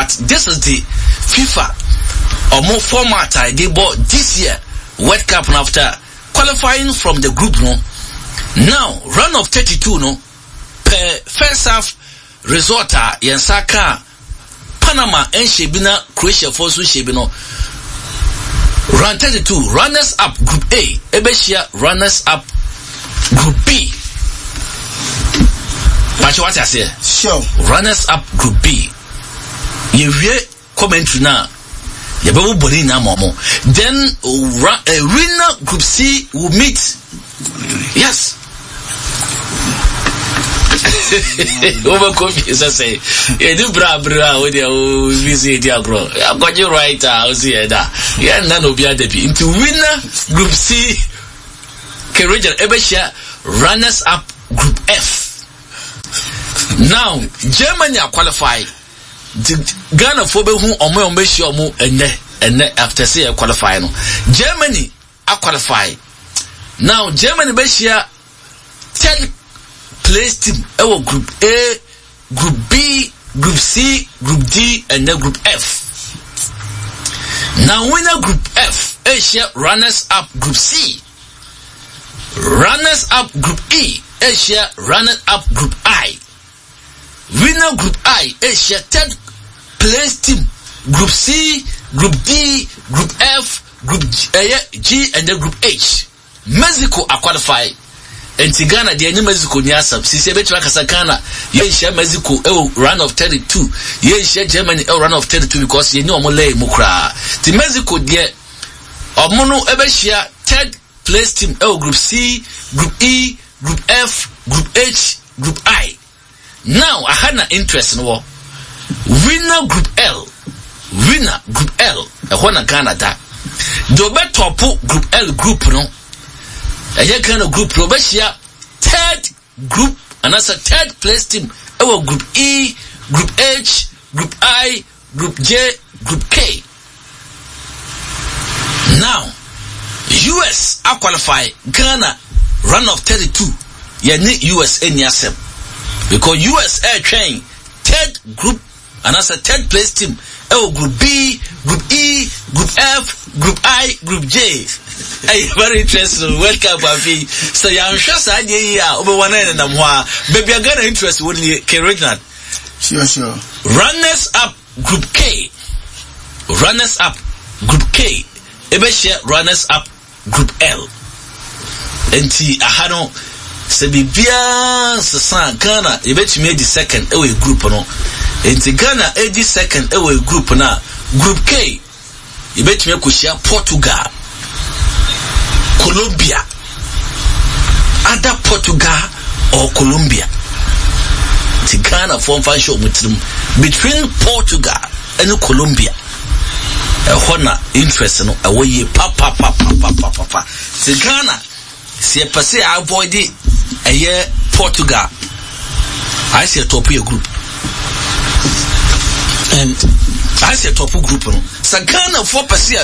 this is the FIFA or more format they bought this year World Cup after qualifying from the group no. Now round of 32 no per first half result Yansaka Panama and Shebina Croatia for Shebino. Round 32 runners up group A Ebesia runners up group B. But what I say? Sure. Runners up group B. You hear commentary now. You better believe now, Momo. Then winner group C will meet. Yes. Over confused, I say. You do bra with your visit, dear bro. I've got you right. I'll see that. Yeah, none of your debut. Into winner group C. Courage Ebesia runners up group F. Now, Germany are qualified. Ghana for who or sure and after say qualify no. Germany are qualified. Now Germany Beshia 10 place team group A, group B, group C, group D, and then group F. Now winner group F, Asia runners up group C. Runners up group E, Asia runners up group I. Winner group I, Asia 10 place team, group C, group D, group F, group G, and then group H. Mexico are qualified. And Ghana, the new Mexico Nyasam, Sisebet Rakasakana, Yesha Mexico, run of 32, Yesha Germany, run of 32 because you know Mole Mukra. The Mexico, dear, or Mono Ebesia, third place team, group C, group E, group F, group H, group I. Now, I had an interest in war. Winner group L. Winner group L. I want to Canada. Do better group L group, no? A kind of group, Robesia, third group, and that's a third place team. Group E, group H, group I, group J, group K. Now, US are qualified. Ghana, run of 32. You need US in yourself. Because US Air Train, third group, and that's a third place team. Group B, group E, group F, group I, group J. Hey, very interesting. Welcome, Baby. So, I'm sure over 1 and baby, I got an interest with you, Reginald. Sure. Runners up group K. Runners up group K. Ebesia runners up group L. And Ahano. Se bibia sasan Ghana you bet me the second away group no enti Ghana edi second away group na group K you bet me kushia Portugal, Colombia, either Portugal or Colombia. The Ghana form show between Portugal and Colombia. Hona interest no away papa. The Ghana si e passe avoid a year Portugal. I see a top group. And I see a top group. So Ghana for passe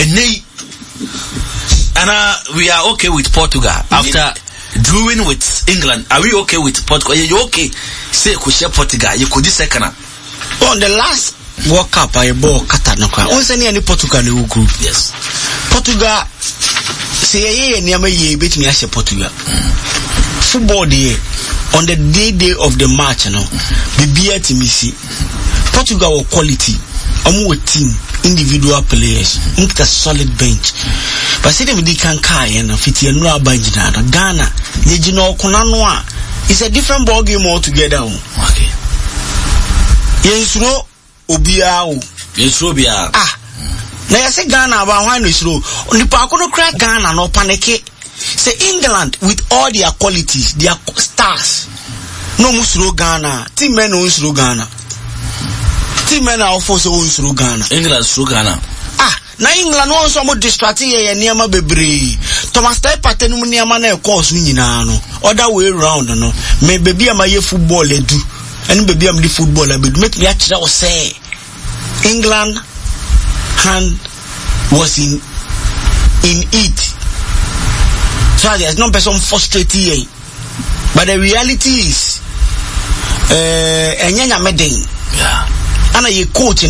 and we are okay with Portugal after drawing with England. Are we okay with Portugal? Are you okay? Say Kushia Portugal. You could second. On the last World Cup I bought Qatar no kwa. Once any Portugal no group. Yes. Portugal say ye nyama ye betimi ahye Portugal. Football day on the day of the match no. Bibia timisi. Portugal with quality. With team, individual players, a solid bench. But see them they can carry and fit your no bench now. Ghana, you know, Kunanwa. It's a different ball game altogether. Okay. Yes, no, Obiao. Yes, Robia. Ah, now I say Ghana about one is low. Only Pacono crack Ghana, no panic. Say England with all their qualities, their stars. No Musro Ghana, team men no Musro Ghana. Team men are also through Ghana. England through Ghana. Ah, now England wants some distracting and Niama Bebre. Thomas Type Patenum Niamana course winning. Other way around, no. May baby am a football do. And baby am the footballer, but make me actually say England hand was in it. So there's no person frustrated. But the reality is Enyanya Meding. Yeah. And a coach in